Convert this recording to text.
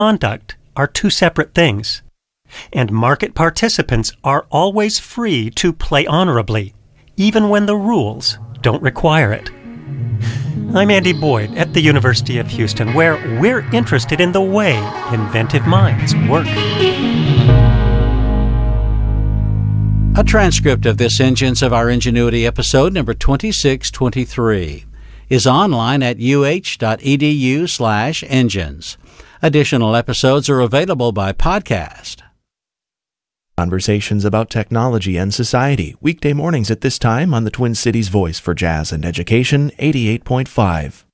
conduct are two separate things, and market participants are always free to play honorably, even when the rules don't require it. I'm Andy Boyd at the University of Houston, where we're interested in the way inventive minds work. A transcript of this Engines of Our Ingenuity episode number 2623 is online at uh.edu/engines. Additional episodes are available by podcast. Conversations about technology and society, weekday mornings at this time on the Twin Cities Voice for Jazz and Education, 88.5.